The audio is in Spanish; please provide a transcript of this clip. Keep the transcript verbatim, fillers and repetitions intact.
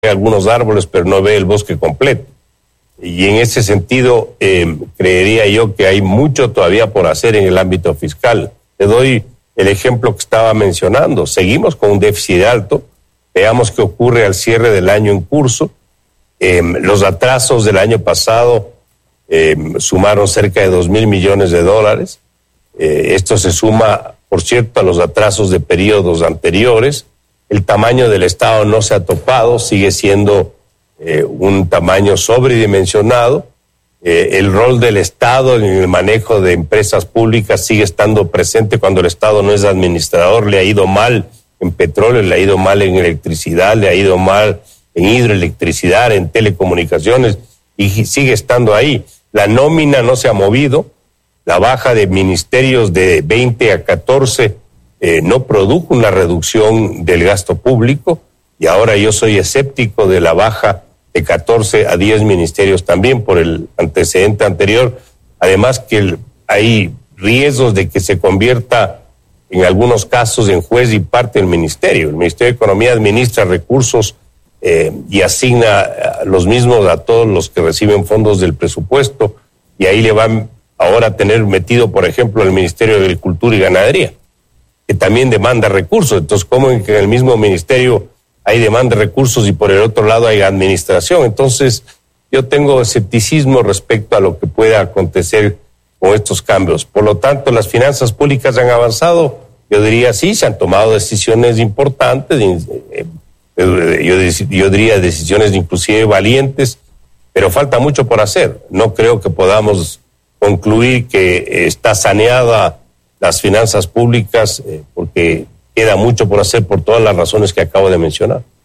algunos árboles, pero no ve el bosque completo. Y en ese sentido, eh, creería yo que hay mucho todavía por hacer en el ámbito fiscal. Te doy el ejemplo que estaba mencionando. Seguimos con un déficit alto. Veamos qué ocurre al cierre del año en curso. Eh, los atrasos del año pasado eh, sumaron cerca de dos mil millones de dólares. Eh, esto se suma, por cierto, a los atrasos de periodos anteriores. El tamaño del Estado no se ha topado, sigue siendo eh, un tamaño sobredimensionado. Eh, el rol del Estado en el manejo de empresas públicas sigue estando presente cuando el Estado no es administrador. Le ha ido mal en petróleo, le ha ido mal en electricidad, le ha ido mal en hidroelectricidad, en telecomunicaciones, y sigue estando ahí. La nómina no se ha movido, la baja de ministerios de veinte a catorce eh, no produjo una reducción del gasto público, y ahora yo soy escéptico de la baja de catorce a diez ministerios también por el antecedente anterior, además que el, hay riesgos de que se convierta en algunos casos en juez y parte del ministerio. El Ministerio de Economía administra recursos eh, y asigna los mismos a todos los que reciben fondos del presupuesto, y ahí le van ahora a tener metido, por ejemplo, el Ministerio de Agricultura y Ganadería, que también demanda recursos. Entonces, ¿cómo en que en el mismo ministerio hay demanda de recursos y por el otro lado hay administración? Entonces, yo tengo escepticismo respecto a lo que pueda acontecer con estos cambios. Por lo tanto, las finanzas públicas han avanzado, yo diría sí, se han tomado decisiones importantes, yo, yo diría decisiones inclusive valientes, pero falta mucho por hacer. No creo que podamos concluir que está saneada las finanzas públicas, eh, porque queda mucho por hacer por todas las razones que acabo de mencionar.